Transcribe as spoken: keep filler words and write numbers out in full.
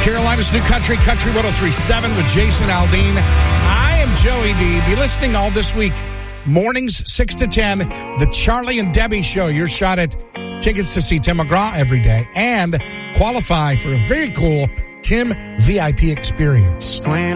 Carolina's New Country, Country one oh three point seven with Jason Aldean. I am Joey D. Be listening all this week. Mornings, six to ten, the Charlie and Debbie Show. Your shot at tickets to see Tim McGraw every day and qualify for a very cool Tim V I P experience.